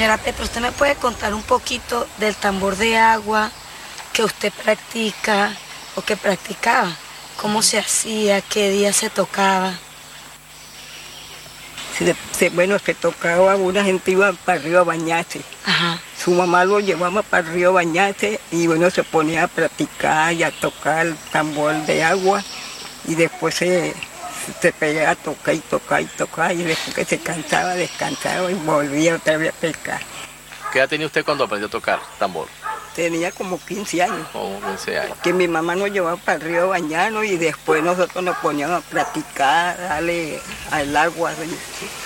Señora Petra, ¿usted me puede contar un poquito del tambor de agua que usted practica o que practicaba? ¿Cómo se hacía? ¿Qué día se tocaba? Bueno, se tocaba, una gente iba para el río a bañarse. Ajá. Su mamá lo llevaba para el río a bañarse y bueno, se ponía a practicar y a tocar el tambor de agua y después se pegaba a tocar y tocar y tocar y después que se cansaba, descansaba y volvía otra vez a pescar. ¿Qué edad tenía usted cuando aprendió a tocar tambor? Tenía como 15 años. Como 15 años. Que mi mamá nos llevaba para el río a bañarnos y después nosotros nos poníamos a practicar, darle al agua.